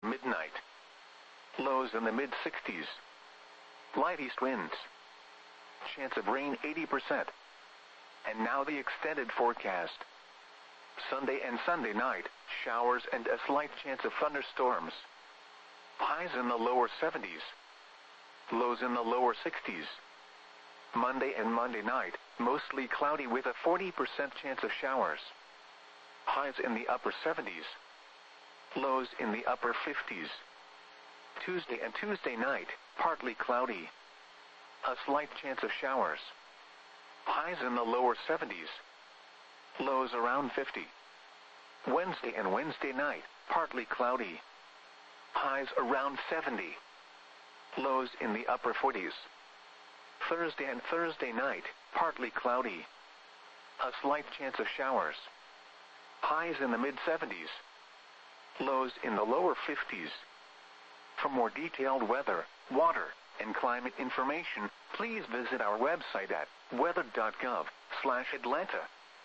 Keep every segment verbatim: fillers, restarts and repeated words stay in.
midnight. Lows in the mid sixties. Light east winds. Chance of rain eighty percent. And now the extended forecast. Sunday and Sunday night, showers and a slight chance of thunderstorms. Highs in the lower seventies. Lows in the lower sixties. Monday and Monday night, mostly cloudy with a forty percent chance of showers. Highs in the upper seventies. Lows in the upper fifties. Tuesday and Tuesday night, partly cloudy. A slight chance of showers. Highs in the lower seventies. Lows around fifty. Wednesday and Wednesday night, partly cloudy. Highs around seventy. Lows in the upper forties. Thursday and Thursday night, partly cloudy. A slight chance of showers. Highs in the mid seventies. Lows in the lower fifties. For more detailed weather, water, and climate information, please visit our website at weather dot gov slash Atlanta.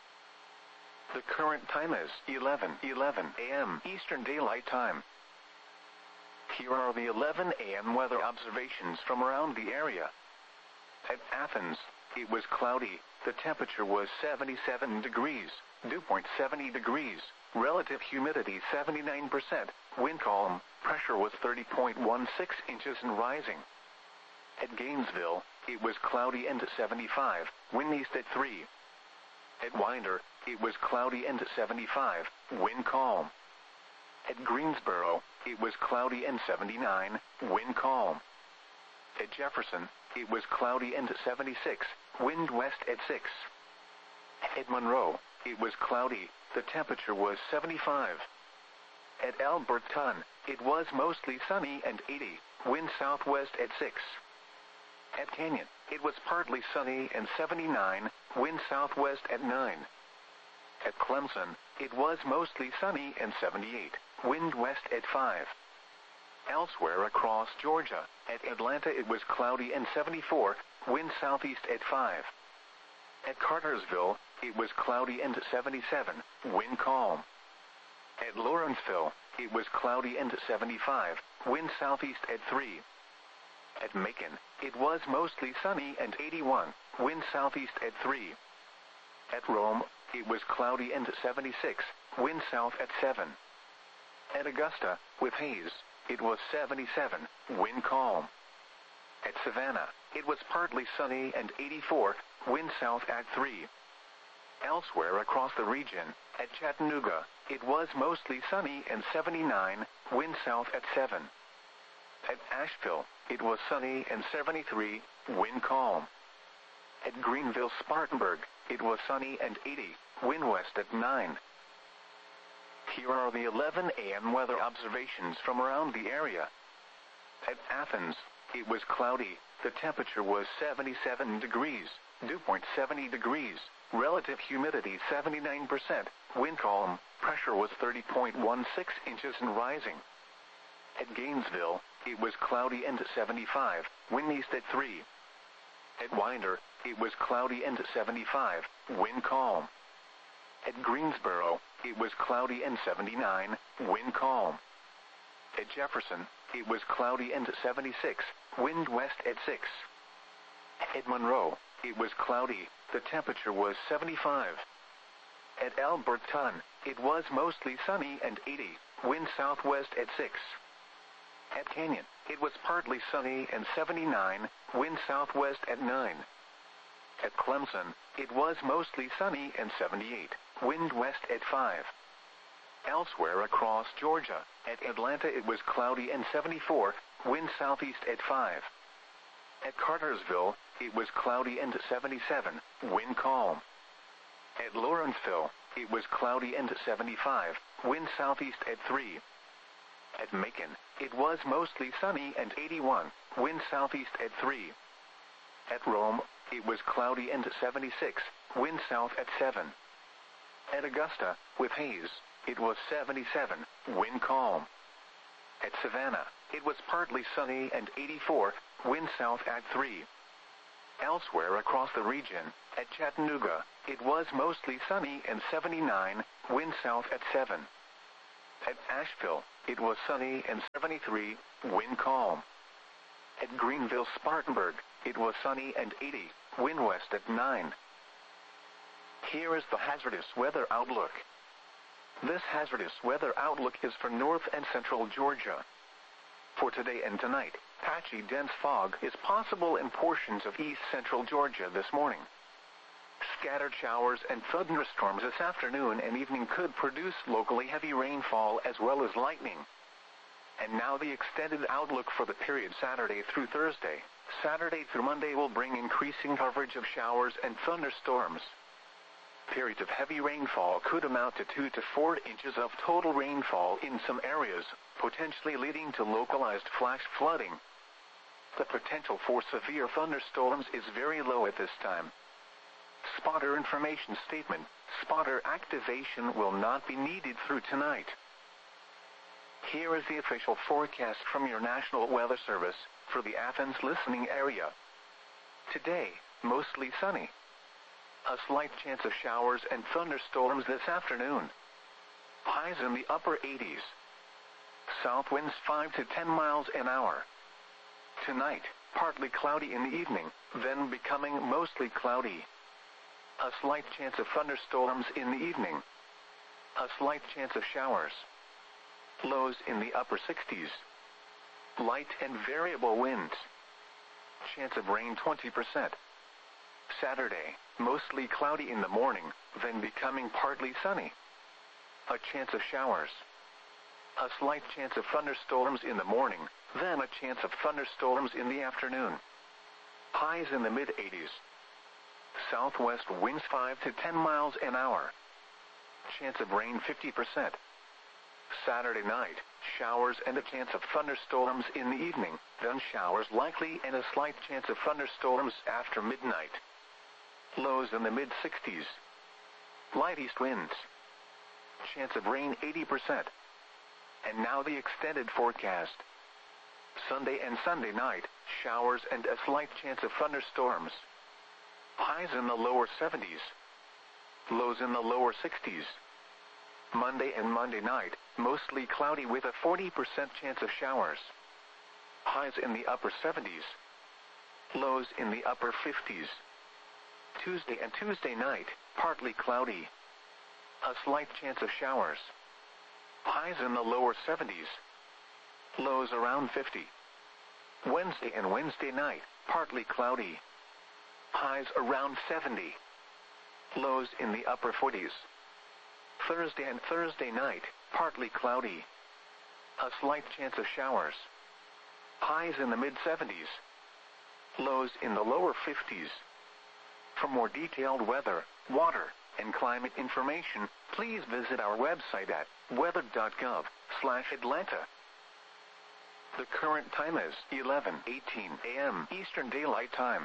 The current time is eleven eleven a m Eastern Daylight Time. Here are the eleven a m weather observations from around the area. At Athens, it was cloudy, the temperature was seventy-seven degrees, dew point seventy degrees, relative humidity seventy-nine percent, wind calm, pressure was thirty point one six inches and rising. At Gainesville, it was cloudy and seventy-five, wind east at three. At Winder, it was cloudy and seventy-five, wind calm. At Greensboro, it was cloudy and seventy-nine, wind calm. At Jefferson, it was cloudy and seventy-six, wind west at six. At Monroe, it was cloudy, the temperature was seventy-five. At Alberton, it was mostly sunny and eighty, wind southwest at six. At Canyon, it was partly sunny and seventy-nine, wind southwest at nine. At Clemson, it was mostly sunny and seventy-eight, wind west at five. Elsewhere across Georgia, at Atlanta it was cloudy and seventy-four, wind southeast at five. At Cartersville, it was cloudy and seventy-seven, wind calm. At Lawrenceville, it was cloudy and seventy-five, wind southeast at three. At Macon, it was mostly sunny and eighty-one, wind southeast at three. At Rome, it was cloudy and seventy-six, wind south at seven. At Augusta, with haze, it was seventy-seven, wind calm. At Savannah, it was partly sunny and eighty-four, wind south at three. Elsewhere across the region, at Chattanooga, it was mostly sunny and seventy-nine, wind south at seven. At Asheville, it was sunny and seventy-three, wind calm. At Greenville-Spartanburg, it was sunny and eighty, wind west at nine. Here are the eleven a m weather observations from around the area. At Athens, it was cloudy, the temperature was seventy-seven degrees, dew point seventy degrees, relative humidity seventy-nine percent, wind calm, pressure was thirty point one six inches and rising. At Gainesville, it was cloudy and seventy-five, wind east at three. At Winder, it was cloudy and seventy-five, wind calm. At Greensboro, it was cloudy and seventy-nine, wind calm. At Jefferson, it was cloudy and seventy-six, wind west at six. At Monroe, it was cloudy, the temperature was seventy-five. At Alberton, it was mostly sunny and eighty, wind southwest at six. At Canyon, it was partly sunny and seventy-nine, wind southwest at nine. At Clemson, it was mostly sunny and seventy-eight, wind west at five. Elsewhere across Georgia, at Atlanta it was cloudy and seventy-four, wind southeast at five. At Cartersville, it was cloudy and seventy-seven, wind calm. At Lawrenceville, it was cloudy and seventy-five, wind southeast at three. At Macon, it was mostly sunny and eighty-one, wind southeast at three. At Rome, it was cloudy and seventy-six, wind south at seven. At Augusta, with haze, it was seventy-seven, wind calm. At Savannah, it was partly sunny and eighty-four, wind south at three. Elsewhere across the region, at Chattanooga, it was mostly sunny and seventy-nine, wind south at seven. At Asheville, it was sunny and seventy-three, wind calm. At Greenville, Spartanburg, it was sunny and eighty, wind west at nine. Here is the hazardous weather outlook. This hazardous weather outlook is for north and central Georgia. For today and tonight, patchy dense fog is possible in portions of east central Georgia this morning. Scattered showers and thunderstorms this afternoon and evening could produce locally heavy rainfall as well as lightning. And now the extended outlook for the period Saturday through Thursday. Saturday through Monday will bring increasing coverage of showers and thunderstorms. Periods of heavy rainfall could amount to two to four inches of total rainfall in some areas, potentially leading to localized flash flooding. The potential for severe thunderstorms is very low at this time. Spotter information statement: spotter activation will not be needed through tonight. Here is the official forecast from your National Weather Service for the Athens listening area. Today, mostly sunny. A slight chance of showers and thunderstorms this afternoon. Highs in the upper eighties. South winds five to ten miles an hour. Tonight, partly cloudy in the evening, then becoming mostly cloudy. A slight chance of thunderstorms in the evening. A slight chance of showers. Lows in the upper sixties. Light and variable winds. Chance of rain twenty percent. Saturday, mostly cloudy in the morning, then becoming partly sunny. A chance of showers. A slight chance of thunderstorms in the morning, then a chance of thunderstorms in the afternoon. Highs in the mid eighties. Southwest winds five to ten miles an hour. Chance of rain fifty percent. Saturday night, showers and a chance of thunderstorms in the evening, then showers likely and a slight chance of thunderstorms after midnight. Lows in the mid sixties. Light east winds. Chance of rain eighty percent. And now the extended forecast. Sunday and Sunday night, showers and a slight chance of thunderstorms. Highs in the lower seventies. Lows in the lower sixties. Monday and Monday night, mostly cloudy with a forty percent chance of showers. Highs in the upper seventies. Lows in the upper fifties. Tuesday and Tuesday night, partly cloudy. A slight chance of showers. Highs in the lower seventies. Lows around fifty. Wednesday and Wednesday night, partly cloudy. Highs around seventy. Lows in the upper forties. Thursday and Thursday night, partly cloudy. A slight chance of showers. Highs in the mid seventies. Lows in the lower fifties. For more detailed weather, water, and climate information, please visit our website at weather dot gov slash Atlanta. The current time is eleven eighteen a m Eastern Daylight Time.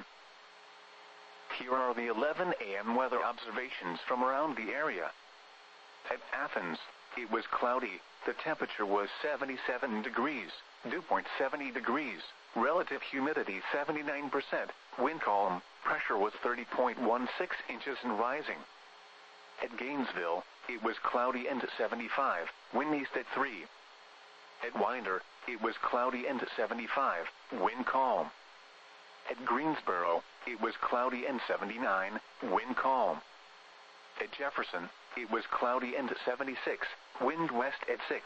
Here are the eleven a m weather observations from around the area. At Athens, it was cloudy, the temperature was seventy-seven degrees, dew point seventy degrees, relative humidity seventy-nine percent, wind calm, pressure was thirty point one six inches and rising. At Gainesville, it was cloudy and seventy-five, wind east at three. At Winder, it was cloudy and seventy-five, wind calm. At Greensboro, it was cloudy and seventy-nine, wind calm. At Jefferson, it was cloudy and seventy-six, wind west at six.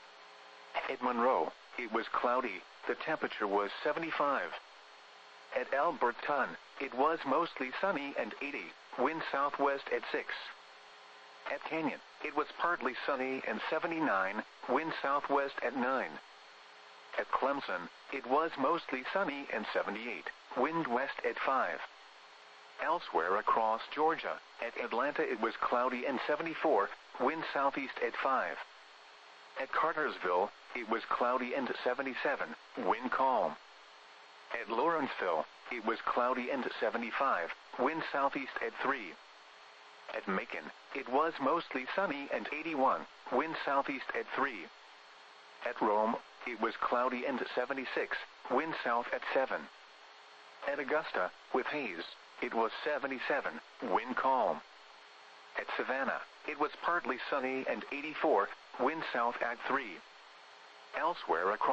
At Monroe, it was cloudy, the temperature was seventy-five. At Alberton, it was mostly sunny and eighty, wind southwest at six. At Canyon, it was partly sunny and seventy-nine, wind southwest at nine. At Clemson, it was mostly sunny and seventy-eight, wind west at five. Elsewhere across Georgia, at Atlanta it was cloudy and seventy-four, wind southeast at five. At Cartersville, it was cloudy and seventy-seven, wind calm. At Lawrenceville, it was cloudy and seventy-five, wind southeast at three. At Macon, it was mostly sunny and eighty-one, wind southeast at three. At Rome, it was cloudy and seventy-six, wind south at seven. At Augusta, with haze, it was seventy-seven, wind calm. At Savannah, It was partly sunny and eighty-four, wind south at three. Elsewhere across